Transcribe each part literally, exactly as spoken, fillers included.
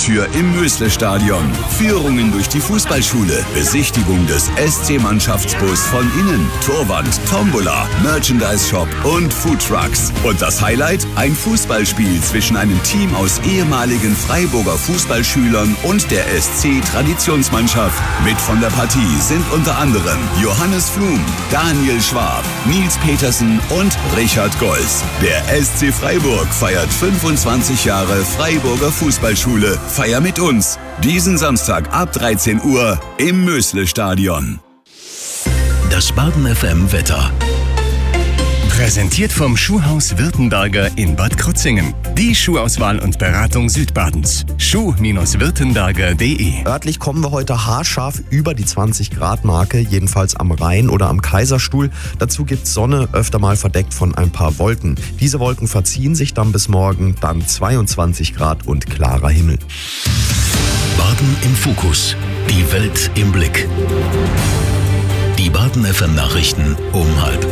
Haustür im Mösle-Stadion. Führungen durch die Fußballschule, Besichtigung des S C-Mannschaftsbus von innen, Torwand, Tombola, Merchandise-Shop und Foodtrucks. Und das Highlight? Ein Fußballspiel zwischen einem Team aus ehemaligen Freiburger Fußballschülern und der S C-Traditionsmannschaft. Mit von der Partie sind unter anderem Johannes Flum, Daniel Schwab, Nils Petersen und Richard Golz. Der S C Freiburg feiert fünfundzwanzig Jahre Freiburger Fußballschule. Feier mit uns. Diesen Samstag ab dreizehn Uhr im Mösle-Stadion. Das Baden F M Wetter. Präsentiert vom Schuhhaus Württemberger in Bad Krozingen. Die Schuhauswahl und Beratung Südbadens. schuh Württemberger punkt de. Örtlich kommen wir heute haarscharf über die zwanzig Grad Marke, jedenfalls am Rhein oder am Kaiserstuhl. Dazu gibt's Sonne, öfter mal verdeckt von ein paar Wolken. Diese Wolken verziehen sich dann bis morgen, dann zweiundzwanzig Grad und klarer Himmel. Baden im Fokus. Die Welt im Blick. Die Baden F M Nachrichten um halb.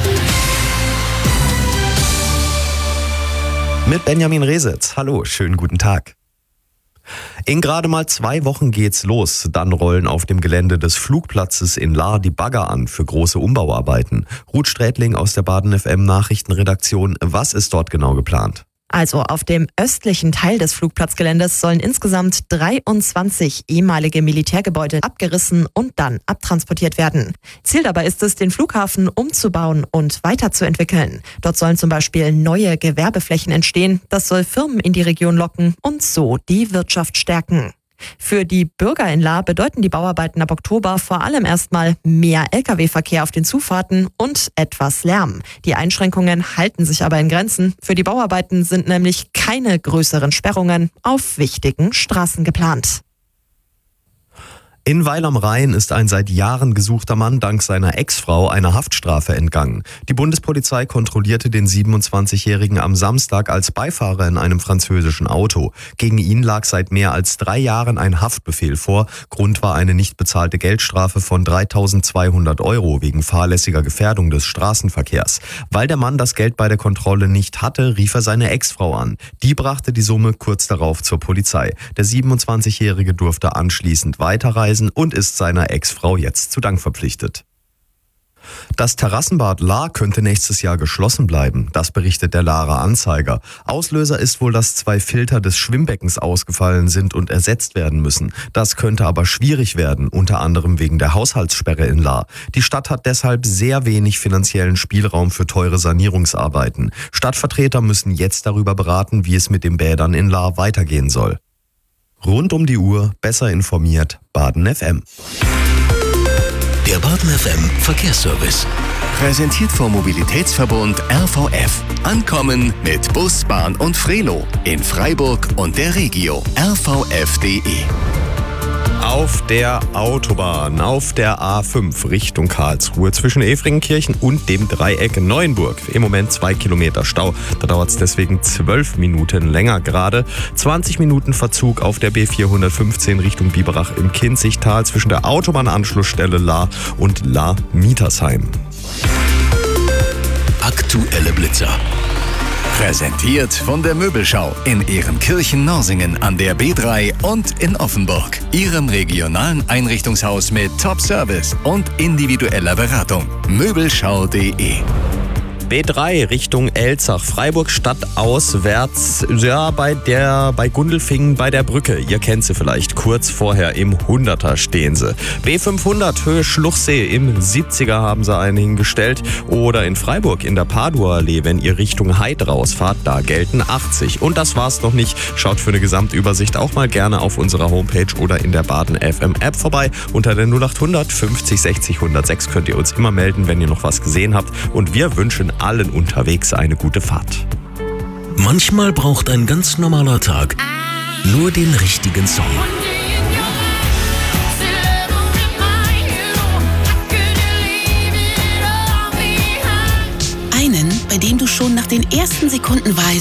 Mit Benjamin Resitz. Hallo, schönen guten Tag. In gerade mal zwei Wochen geht's los. Dann rollen auf dem Gelände des Flugplatzes in Lahr die Bagger an für große Umbauarbeiten. Ruth Strätling aus der Baden F M Nachrichtenredaktion. Was ist dort genau geplant? Also auf dem östlichen Teil des Flugplatzgeländes sollen insgesamt dreiundzwanzig ehemalige Militärgebäude abgerissen und dann abtransportiert werden. Ziel dabei ist es, den Flughafen umzubauen und weiterzuentwickeln. Dort sollen zum Beispiel neue Gewerbeflächen entstehen. Das soll Firmen in die Region locken und so die Wirtschaft stärken. Für die Bürger in Lahr bedeuten die Bauarbeiten ab Oktober vor allem erstmal mehr L K W-Verkehr auf den Zufahrten und etwas Lärm. Die Einschränkungen halten sich aber in Grenzen. Für die Bauarbeiten sind nämlich keine größeren Sperrungen auf wichtigen Straßen geplant. In Weil am Rhein ist ein seit Jahren gesuchter Mann dank seiner Ex-Frau einer Haftstrafe entgangen. Die Bundespolizei kontrollierte den siebenundzwanzigjährigen am Samstag als Beifahrer in einem französischen Auto. Gegen ihn lag seit mehr als drei Jahren ein Haftbefehl vor. Grund war eine nicht bezahlte Geldstrafe von dreitausendzweihundert Euro wegen fahrlässiger Gefährdung des Straßenverkehrs. Weil der Mann das Geld bei der Kontrolle nicht hatte, rief er seine Ex-Frau an. Die brachte die Summe kurz darauf zur Polizei. Der siebenundzwanzigjährige durfte anschließend weiterreisen und ist seiner Ex-Frau jetzt zu Dank verpflichtet. Das Terrassenbad Lahr könnte nächstes Jahr geschlossen bleiben, das berichtet der Lahrer Anzeiger. Auslöser ist wohl, dass zwei Filter des Schwimmbeckens ausgefallen sind und ersetzt werden müssen. Das könnte aber schwierig werden, unter anderem wegen der Haushaltssperre in Lahr. Die Stadt hat deshalb sehr wenig finanziellen Spielraum für teure Sanierungsarbeiten. Stadtvertreter müssen jetzt darüber beraten, wie es mit den Bädern in Lahr weitergehen soll. Rund um die Uhr, besser informiert, Baden F M. Der Baden F M Verkehrsservice. Präsentiert vom Mobilitätsverbund R V F. Ankommen mit Bus, Bahn und Frelo. In Freiburg und der Regio. R V F punkt de. Auf der Autobahn, auf der A fünf Richtung Karlsruhe zwischen Efringenkirchen und dem Dreieck Neuenburg. Im Moment zwei Kilometer Stau. Da dauert es deswegen zwölf Minuten länger gerade. zwanzig Minuten Verzug auf der B vierhundertfünfzehn Richtung Biberach im Kinzigtal zwischen der Autobahnanschlussstelle Lahr und Lahr-Mietersheim. Aktuelle Blitzer. Präsentiert von der Möbelschau in Ehrenkirchen-Norsingen an der B drei und in Offenburg. Ihrem regionalen Einrichtungshaus mit Top-Service und individueller Beratung. Möbelschau punkt de. B drei Richtung Elzach, Freiburg stadtauswärts, ja, bei der, bei Gundelfingen bei der Brücke. Ihr kennt sie vielleicht, kurz vorher im Hunderter stehen sie. B fünfhundert Höhe Schluchsee, im siebziger haben sie einen hingestellt. Oder in Freiburg in der Paduallee, wenn ihr Richtung Heid rausfahrt, da gelten achtzig. Und das war's noch nicht. Schaut für eine Gesamtübersicht auch mal gerne auf unserer Homepage oder in der Baden F M App vorbei. Unter der null acht hundert fünfzig sechzig hundertsechs könnt ihr uns immer melden, wenn ihr noch was gesehen habt. Und wir wünschen allen unterwegs eine gute Fahrt. Manchmal braucht ein ganz normaler Tag nur den richtigen Song. Einen, bei dem du schon nach den ersten Sekunden weißt,